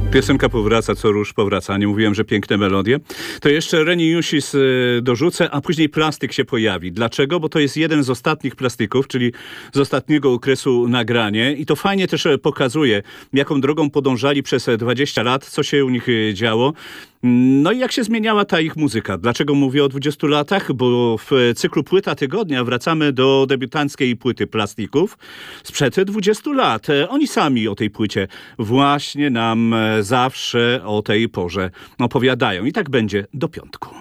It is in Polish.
Piosenka powraca, co róż powraca. Nie mówiłem, że piękne melodie. To jeszcze Reni Jusis dorzucę, a później Plastik się pojawi. Dlaczego? Bo to jest jeden z ostatnich Plastików, czyli z ostatniego okresu nagranie. I to fajnie też pokazuje, jaką drogą podążali przez 20 lat, co się u nich działo. No i jak się zmieniała ta ich muzyka. Dlaczego mówię o 20 latach? Bo w cyklu Płyta Tygodnia wracamy do debiutanckiej płyty Plastików sprzed 20 lat. Oni sami o tej płycie właśnie nam zawsze o tej porze opowiadają. I tak będzie do piątku.